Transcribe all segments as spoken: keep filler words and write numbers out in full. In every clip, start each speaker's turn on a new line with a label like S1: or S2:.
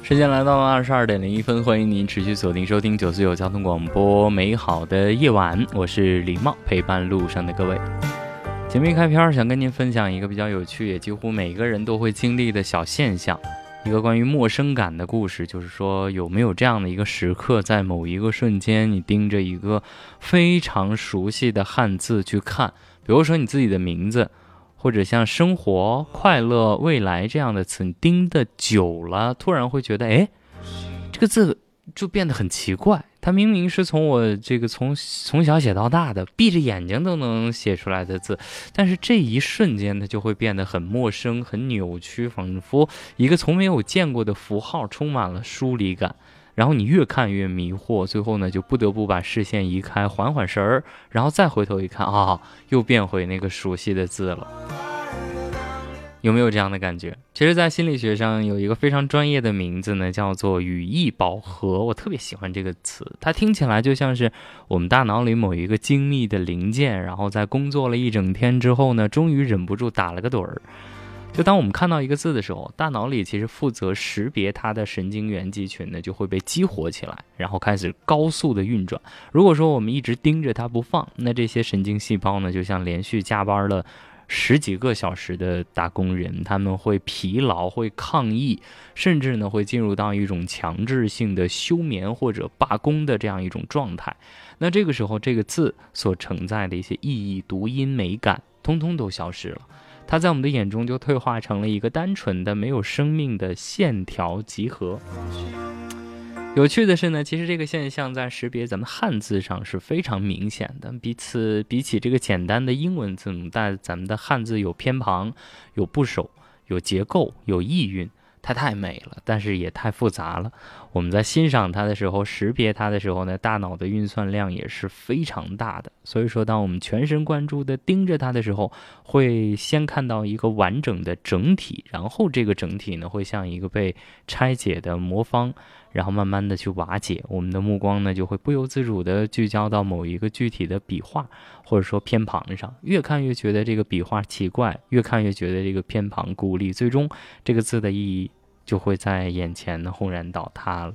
S1: 时间来到了二十二点零一分，欢迎您持续锁定收听九四九交通广播，美好的夜晚，我是李茂，陪伴路上的各位。节目一开篇想跟您分享一个比较有趣，也几乎每个人都会经历的小现象，一个关于陌生感的故事，就是说有没有这样的一个时刻，在某一个瞬间，你盯着一个非常熟悉的汉字去看，比如说你自己的名字，或者像生活、快乐、未来这样的词，你盯得久了，突然会觉得，哎，这个字就变得很奇怪。它明明是从我这个从从小写到大的，闭着眼睛都能写出来的字，但是这一瞬间它就会变得很陌生、很扭曲，仿佛一个从没有见过的符号，充满了疏离感。然后你越看越迷惑，最后呢就不得不把视线移开，缓缓神儿，然后再回头一看啊，又变回那个熟悉的字了。有没有这样的感觉？其实在心理学上有一个非常专业的名字呢，叫做语义饱和。我特别喜欢这个词，它听起来就像是我们大脑里某一个精密的零件，然后在工作了一整天之后呢，终于忍不住打了个盹儿。就当我们看到一个字的时候，大脑里其实负责识别它的神经元集群呢就会被激活起来，然后开始高速的运转。如果说我们一直盯着它不放，那这些神经细胞呢就像连续加班了十几个小时的打工人，他们会疲劳，会抗议，甚至呢会进入到一种强制性的休眠或者罢工的这样一种状态。那这个时候这个字所承载的一些意义、读音、美感通通都消失了，它在我们的眼中就退化成了一个单纯的没有生命的线条集合。有趣的是呢，其实这个现象在识别咱们汉字上是非常明显的，彼此比起这个简单的英文字母，但咱们的汉字有偏旁，有部首，有结构，有意蕴，它太美了，但是也太复杂了。我们在欣赏它的时候，识别它的时候呢，大脑的运算量也是非常大的。所以说当我们全神贯注的盯着它的时候，会先看到一个完整的整体，然后这个整体呢会像一个被拆解的魔方，然后慢慢的去瓦解，我们的目光呢就会不由自主的聚焦到某一个具体的笔画或者说偏旁上，越看越觉得这个笔画奇怪，越看越觉得这个偏旁孤立，最终这个字的意义就会在眼前呢轰然倒塌了。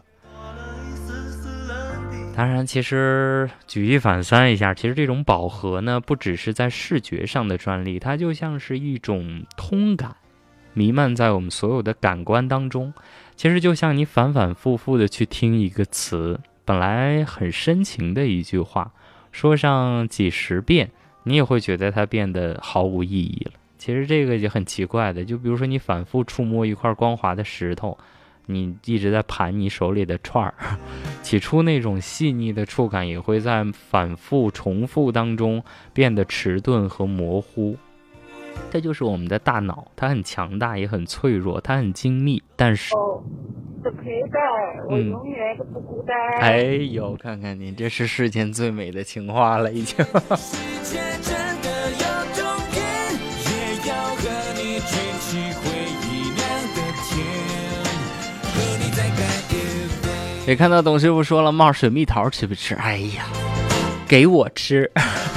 S1: 当然其实举一反三一下，其实这种饱和呢不只是在视觉上的专利，它就像是一种通感，弥漫在我们所有的感官当中。其实就像你反反复复的去听一个词，本来很深情的一句话，说上几十遍，你也会觉得它变得毫无意义了。其实这个也很奇怪的，就比如说你反复触摸一块光滑的石头，你一直在盘你手里的串儿，起初那种细腻的触感也会在反复重复当中变得迟钝和模糊。这就是我们的大脑，它很强大也很脆弱，它很精密，但是
S2: 的陪伴，我永远都不孤单。
S1: 嗯、哎呦，看看你，这是世间最美的情话了已经。也看到董师傅说了，冒水蜜桃吃不吃？哎呀，给我吃。